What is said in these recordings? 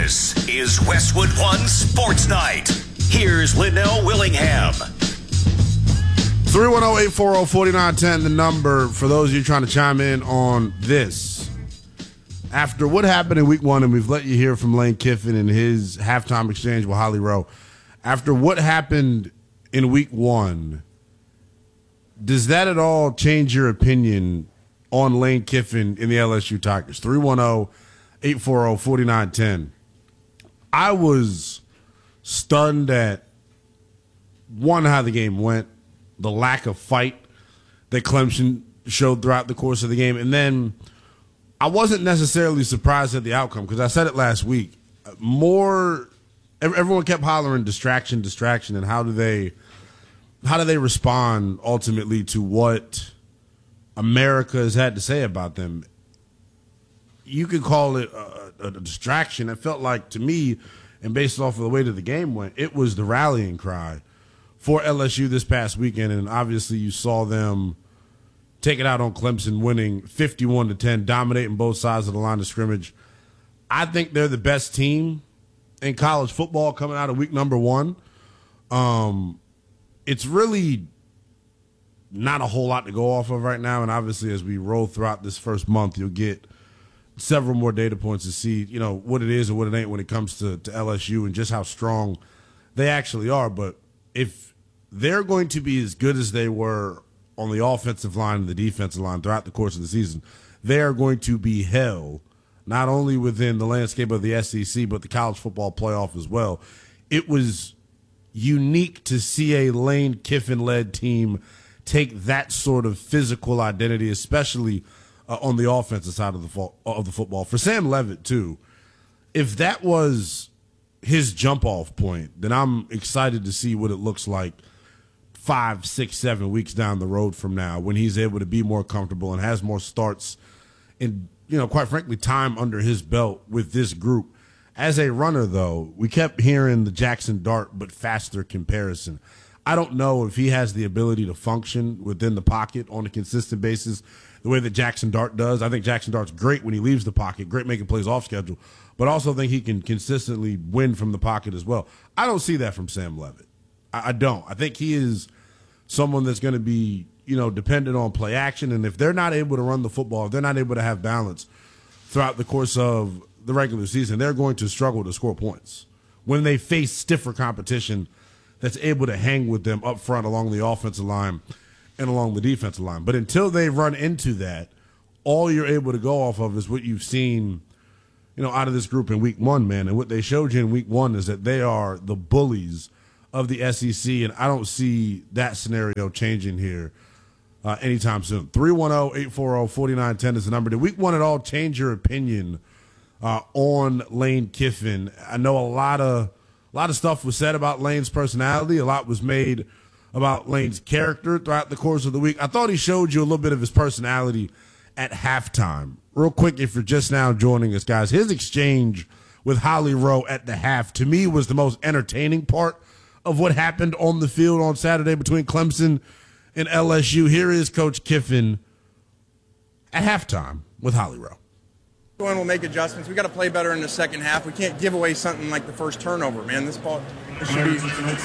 This is Westwood One Sports Night. Here's Linnell Willingham. 310-840-4910, the number for those of you trying to chime in on this. After what happened in week one, and we've let you hear from Lane Kiffin in his halftime exchange with Holly Rowe. After what happened in week one, does that at all change your opinion on Lane Kiffin in the LSU Tigers? 310-840-4910. I was stunned at, one, how the game went, the lack of fight that Clemson showed throughout the course of the game, and then I wasn't necessarily surprised at the outcome because I said it last week. Everyone kept hollering distraction, and how do they respond ultimately to what America has had to say about them? You could call it a distraction. It felt like, to me, and based off of the way that the game went, it was the rallying cry for LSU this past weekend, and obviously you saw them take it out on Clemson, winning 51-10, dominating both sides of the line of scrimmage. I think they're the best team in college football coming out of week number one. It's really not a whole lot to go off of right now, and obviously as we roll throughout this first month, you'll get several more data points to see, what it is and what it ain't when it comes to LSU and just how strong they actually are. But if they're going to be as good as they were on the offensive line and the defensive line throughout the course of the season, they are going to be hell, not only within the landscape of the SEC, but the college football playoff as well. It was unique to see a Lane Kiffin-led team take that sort of physical identity, especially on the offensive side of the football. For Sam Leavitt, too, if that was his jump-off point, then I'm excited to see what it looks like 5, 6, 7 weeks down the road from now when he's able to be more comfortable and has more starts and, quite frankly, time under his belt with this group. As a runner, though, we kept hearing the Jackson Dart but faster comparison. I don't know if he has the ability to function within the pocket on a consistent basis the way that Jackson Dart does. I think Jackson Dart's great when he leaves the pocket, great making plays off schedule, but also think he can consistently win from the pocket as well. I don't see that from Sam Leavitt. I don't. I think he is someone that's going to be, dependent on play action, and if they're not able to run the football, if they're not able to have balance throughout the course of the regular season, they're going to struggle to score points when they face stiffer competition that's able to hang with them up front along the offensive line and along the defensive line. But until they run into that, all you're able to go off of is what you've seen, out of this group in week one, man. And what they showed you in week one is that they are the bullies of the SEC, and I don't see that scenario changing here anytime soon. 310-840-4910 is the number. Did week one at all change your opinion on Lane Kiffin? I know a lot of stuff was said about Lane's personality. A lot was made about Lane's character throughout the course of the week. I thought he showed you a little bit of his personality at halftime. Real quick, if you're just now joining us, guys, his exchange with Holly Rowe at the half, to me, was the most entertaining part of what happened on the field on Saturday between Clemson and LSU. Here is Coach Kiffin at halftime with Holly Rowe. We'll make adjustments. We got to play better in the second half. We can't give away something like the first turnover, man. This should be,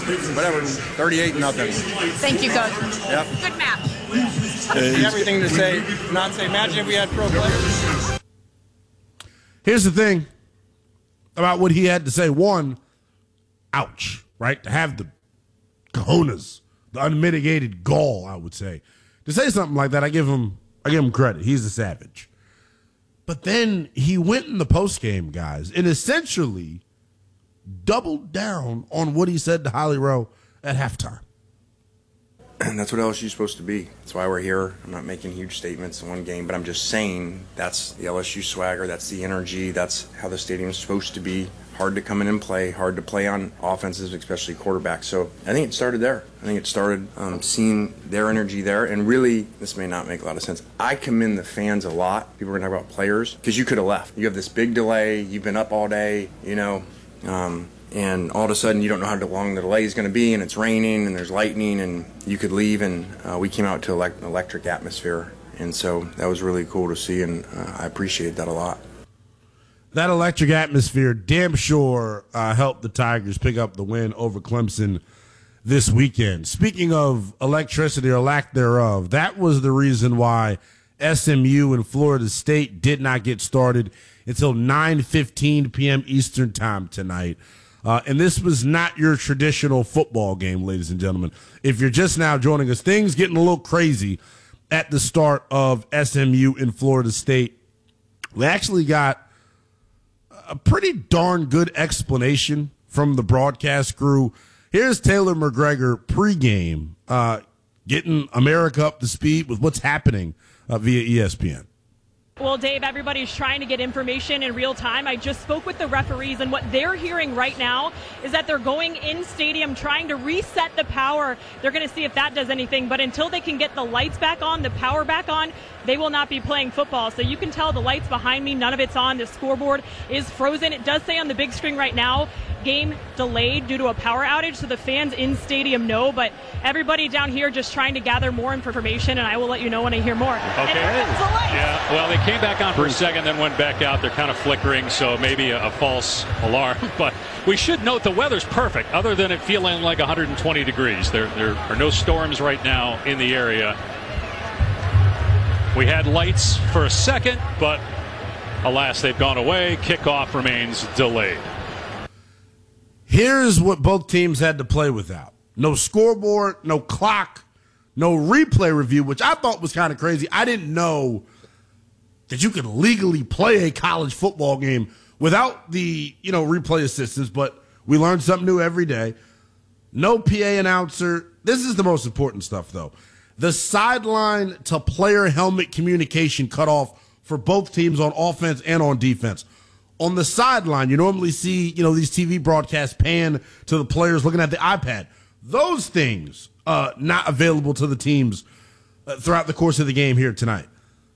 38-0. Thank you, Coach. Yep. Good map. Everything to say, not say, imagine if we had pro players. Here's the thing about what he had to say. One, ouch. Right? To have the cojones, the unmitigated gall, I would say. To say something like that, I give him credit. He's a savage. But then he went in the postgame, guys, and essentially doubled down on what he said to Holly Rowe at halftime. And that's what LSU's supposed to be. That's why we're here. I'm not making huge statements in one game, but I'm just saying that's the LSU swagger, that's the energy, that's how the stadium's supposed to be. Hard to come in and play, hard to play on offenses, especially quarterbacks. So I think it started there. I think it started seeing their energy there. And really, this may not make a lot of sense. I commend the fans a lot. People are going to talk about players because you could have left. You have this big delay. You've been up all day, and all of a sudden you don't know how long the delay is going to be, and it's raining, and there's lightning, and you could leave. And we came out to an electric atmosphere. And so that was really cool to see, and I appreciate that a lot. That electric atmosphere damn sure helped the Tigers pick up the win over Clemson this weekend. Speaking of electricity or lack thereof, that was the reason why SMU and Florida State did not get started until 9:15 p.m. Eastern time tonight. And this was not your traditional football game, ladies and gentlemen. If you're just now joining us, things getting a little crazy at the start of SMU and Florida State. We actually got a pretty darn good explanation from the broadcast crew. Here's Taylor McGregor pregame, getting America up to speed with what's happening via ESPN. Well, Dave, everybody's trying to get information in real time. I just spoke with the referees, and what they're hearing right now is that they're going in stadium trying to reset the power. They're going to see if that does anything, but until they can get the lights back on, the power back on, they will not be playing football. So you can tell the lights behind me, none of it's on. The scoreboard is frozen. It does say on the big screen right now, game delayed due to a power outage, so the fans in stadium know, but everybody down here just trying to gather more information, and I will let you know when I hear more. Okay. Yeah, well, they came back on for a second, then went back out. They're kind of flickering, so maybe a false alarm. But we should note the weather's perfect, other than it feeling like 120 degrees. There are no storms right now in the area. We had lights for a second, but alas, they've gone away. Kickoff remains delayed. Here's what both teams had to play without. No scoreboard, no clock, no replay review, which I thought was kind of crazy. I didn't know that you could legally play a college football game without the, replay assistance, but we learn something new every day. No PA announcer. This is the most important stuff, though. The sideline to player helmet communication cut off for both teams on offense and on defense. On the sideline, you normally see, these TV broadcasts pan to the players looking at the iPad. Those things not available to the teams throughout the course of the game here tonight.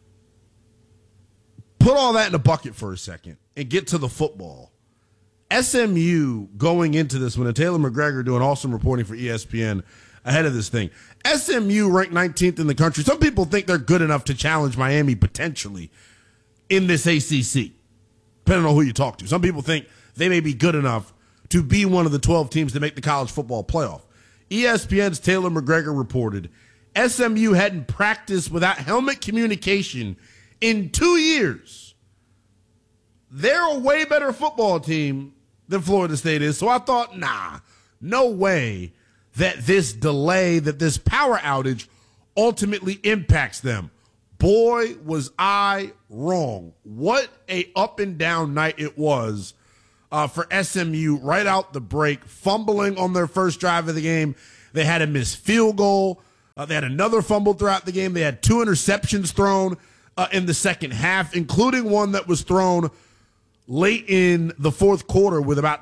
Put all that in a bucket for a second and get to the football. SMU going into this one, and Taylor McGregor doing awesome reporting for ESPN ahead of this thing. SMU ranked 19th in the country. Some people think they're good enough to challenge Miami potentially in this ACC, depending on who you talk to. Some people think they may be good enough to be one of the 12 teams to make the college football playoff. ESPN's Taylor McGregor reported SMU hadn't practiced without helmet communication in 2 years. They're a way better football team than Florida State is. So I thought, no way that this delay, that this power outage ultimately impacts them. Boy, was I wrong. What a up and down night it was for SMU right out the break, fumbling on their first drive of the game. They had a missed field goal. They had another fumble throughout the game. They had 2 interceptions thrown in the second half, including one that was thrown late in the fourth quarter with about,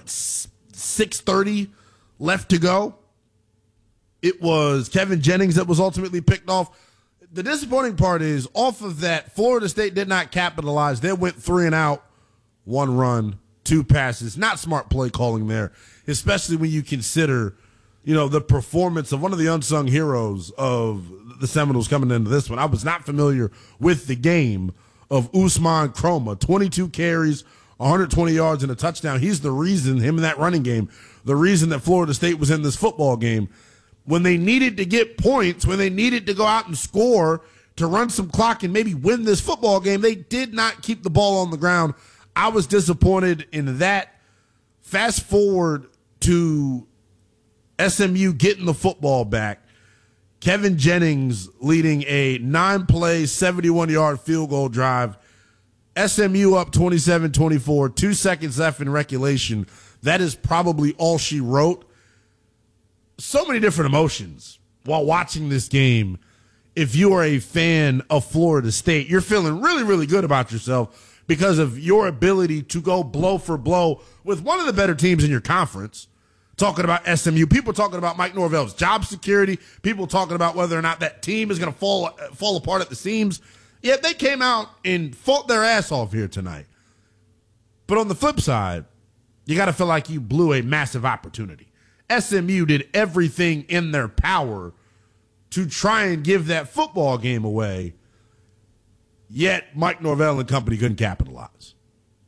6:30 left to go. It was Kevin Jennings that was ultimately picked off. The disappointing part is, off of that, Florida State did not capitalize. They went 3 and out, 1 run, 2 passes. Not smart play calling there, especially when you consider, the performance of one of the unsung heroes of the Seminoles coming into this one. I was not familiar with the game of Usman Kroma. 22 carries, 120 yards, and a touchdown. He's the reason, him in that running game, the reason that Florida State was in this football game. When they needed to get points, when they needed to go out and score to run some clock and maybe win this football game, they did not keep the ball on the ground. I was disappointed in that. Fast forward to SMU getting the football back. Kevin Jennings leading a 9-play, 71-yard field goal drive. SMU up 27-24, 2 seconds left in regulation. That is probably all she wrote. So many different emotions while watching this game. If you are a fan of Florida State, you're feeling really, really good about yourself because of your ability to go blow for blow with one of the better teams in your conference. Talking about SMU, people talking about Mike Norvell's job security, people talking about whether or not that team is going to fall apart at the seams. Yet they came out and fought their ass off here tonight. But on the flip side, you got to feel like you blew a massive opportunity. SMU did everything in their power to try and give that football game away, yet Mike Norvell and company couldn't capitalize.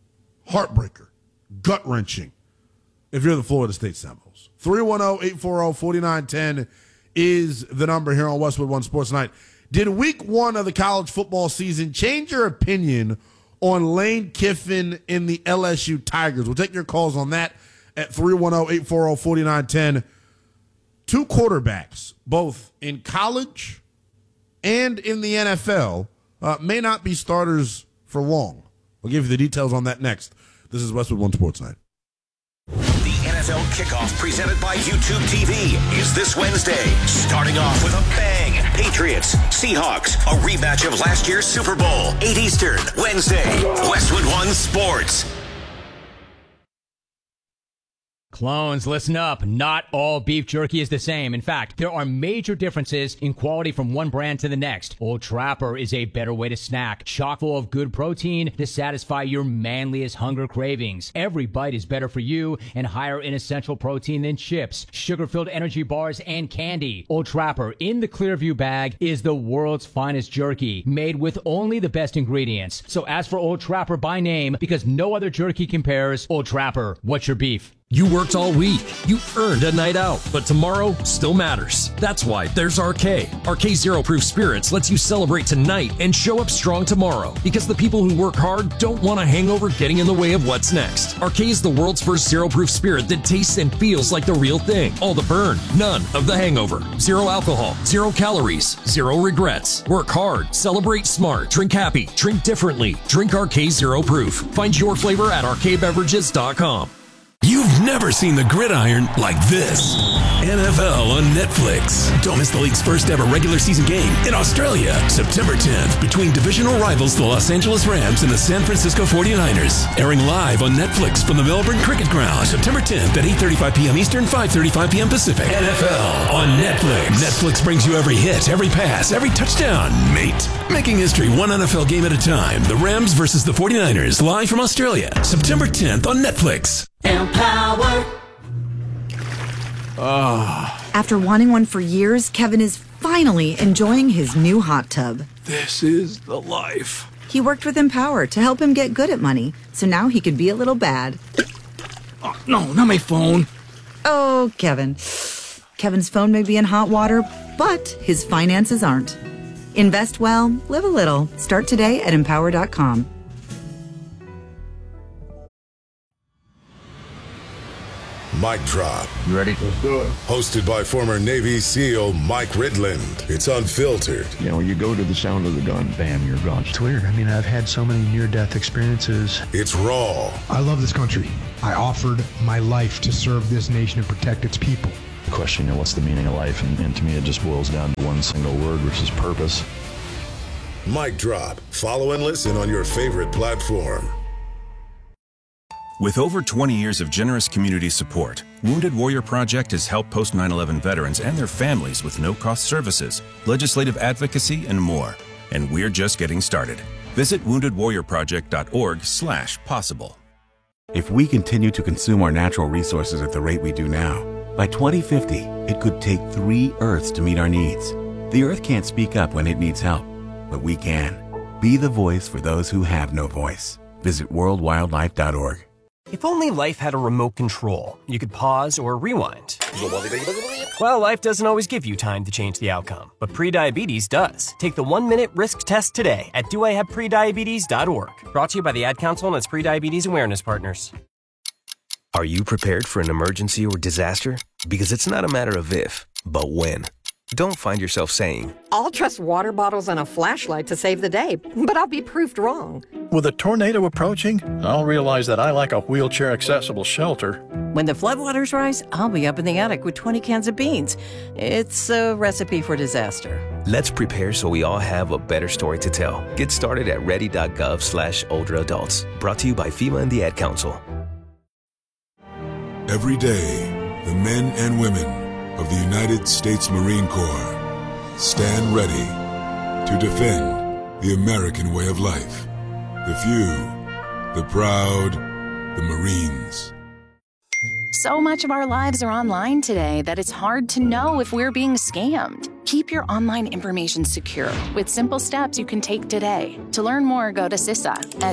heartbreaker, gut-wrenching if you're the Florida State Seminoles. 310-840-4910 is the number here on Westwood One Sports Night. Did week one of the college football season change your opinion on Lane Kiffin in the LSU Tigers? We'll take your calls on that at 310-840-4910. Two quarterbacks, both in college and in the NFL, may not be starters for long. We'll give you the details on that next. This is Westwood One Sports Night. The NFL kickoff presented by YouTube TV is this Wednesday. Starting off with a bang. Patriots, Seahawks, a rematch of last year's Super Bowl. 8 Eastern, Wednesday. Westwood One Sports. Clones, listen up. Not all beef jerky is the same. In fact, there are major differences in quality from one brand to the next. Old Trapper is a better way to snack, chock full of good protein to satisfy your manliest hunger cravings. Every bite is better for you and higher in essential protein than chips, sugar-filled energy bars, and candy. Old Trapper in the Clearview bag is the world's finest jerky, made with only the best ingredients. So ask for Old Trapper by name because no other jerky compares. Old Trapper, what's your beef? You worked all week. You earned a night out, but tomorrow still matters. That's why there's RK. RK Zero Proof Spirits lets you celebrate tonight and show up strong tomorrow because the people who work hard don't want a hangover getting in the way of what's next. RK is the world's first zero proof spirit that tastes and feels like the real thing. All the burn, none of the hangover. Zero alcohol, 0 calories, 0 regrets. Work hard, celebrate smart, drink happy, drink differently. Drink RK Zero Proof. Find your flavor at rkbeverages.com. You've never seen the gridiron like this. NFL on Netflix. Don't miss the league's first ever regular season game in Australia, September 10th, between divisional rivals the Los Angeles Rams and the San Francisco 49ers. Airing live on Netflix from the Melbourne Cricket Ground, September 10th at 8:35 p.m. Eastern, 5:35 p.m. Pacific. NFL on Netflix. Netflix brings you every hit, every pass, every touchdown, mate. Making history one NFL game at a time. The Rams versus the 49ers, live from Australia, September 10th on Netflix. Empower. After wanting one for years, Kevin is finally enjoying his new hot tub. This is the life. He worked with Empower to help him get good at money, so now he could be a little bad. Oh, no, not my phone. Oh, Kevin. Kevin's phone may be in hot water, but his finances aren't. Invest well, live a little. Start today at Empower.com. Mic Drop. You ready? Let's do it. Hosted by former Navy SEAL Mike Ridland. It's unfiltered. You know, you go to the sound of the gun, bam, you're gone. It's weird. I mean, I've had so many near-death experiences. It's raw. I love this country. I offered my life to serve this nation and protect its people. The question, you know, what's the meaning of life? And to me, it just boils down to one single word, which is purpose. Mic Drop. Follow and listen on your favorite platform. With over 20 years of generous community support, Wounded Warrior Project has helped post 9/11 veterans and their families with no-cost services, legislative advocacy, and more. And we're just getting started. Visit woundedwarriorproject.org/possible. If we continue to consume our natural resources at the rate we do now, by 2050, it could take 3 Earths to meet our needs. The Earth can't speak up when it needs help, but we can. Be the voice for those who have no voice. Visit worldwildlife.org. If only life had a remote control, you could pause or rewind. Well, life doesn't always give you time to change the outcome, but prediabetes does. Take the 1-minute risk test today at doihaveprediabetes.org. Brought to you by the Ad Council and its prediabetes awareness partners. Are you prepared for an emergency or disaster? Because it's not a matter of if, but when. Don't find yourself saying, I'll trust water bottles and a flashlight to save the day, but I'll be proved wrong. With a tornado approaching, I'll realize that I lack a wheelchair-accessible shelter. When the floodwaters rise, I'll be up in the attic with 20 cans of beans. It's a recipe for disaster. Let's prepare so we all have a better story to tell. Get started at ready.gov/older-adults. Brought to you by FEMA and the Ad Council. Every day, the men and women of the United States Marine Corps stand ready to defend the American way of life. The few, the proud, the Marines. So much of our lives are online today that it's hard to know if we're being scammed. Keep your online information secure with simple steps you can take today. To learn more, go to CISA at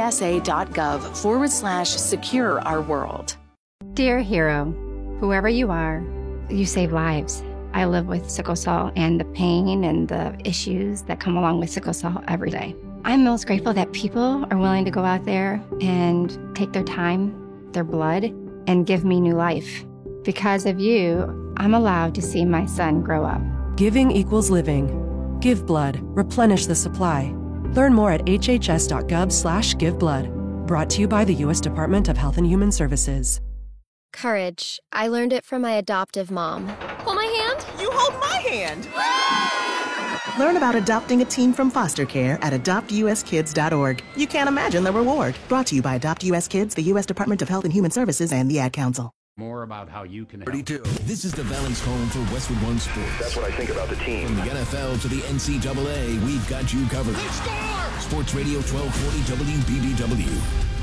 cisa.gov/secure our world. Dear hero, whoever you are, you save lives. I live with sickle cell and the pain and the issues that come along with sickle cell every day. I'm most grateful that people are willing to go out there and take their time, their blood, and give me new life. Because of you, I'm allowed to see my son grow up. Giving equals living. Give blood. Replenish the supply. Learn more at hhs.gov/giveblood. Brought to you by the U.S. Department of Health and Human Services. Courage. I learned it from my adoptive mom. Hold my hand. You hold my hand. Learn about adopting a teen from foster care at adoptuskids.org. You can't imagine the reward. Brought to you by Adopt US Kids, the U.S. Department of Health and Human Services, and the Ad Council. More about how you can help. 32. This is the Valance home for Westwood One Sports. That's what I think about the team. From the NFL to the NCAA, we've got you covered. Sports Radio 1240 WBBW.